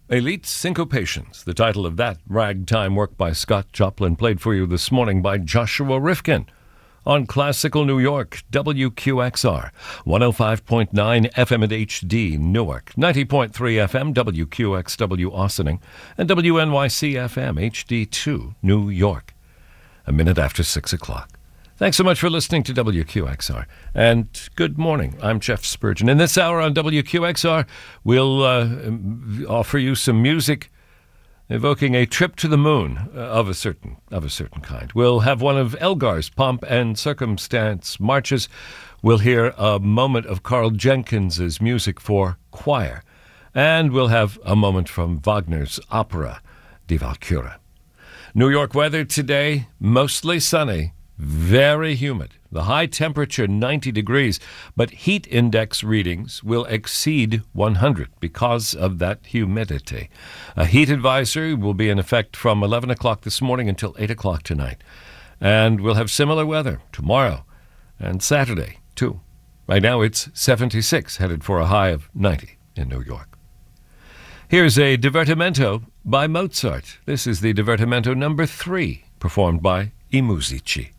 Elite Syncopations, the title of that ragtime work by Scott Joplin, played for you this morning by Joshua Rifkin on Classical New York, WQXR, 105.9 FM at HD, Newark, 90.3 FM, WQXW, Austining, and WNYC FM, HD2, New York. A minute after 6 o'clock. Thanks so much for listening to WQXR, and good morning. I'm Jeff Spurgeon. In this hour on WQXR, we'll offer you some music evoking a trip to the moon of a certain kind. We'll have one of Elgar's Pomp and Circumstance marches. We'll hear a moment of Carl Jenkins's music for choir, and we'll have a moment from Wagner's opera Die Walküre. New York weather today, mostly sunny. Very humid. The high temperature 90 degrees, but heat index readings will exceed 100 because of that humidity. A heat advisory will be in effect from 11 o'clock this morning until 8 o'clock tonight. And we'll have similar weather tomorrow and Saturday, too. Right now it's 76, headed for a high of 90 in New York. Here's a divertimento by Mozart. This is the divertimento number 3, performed by I Musici.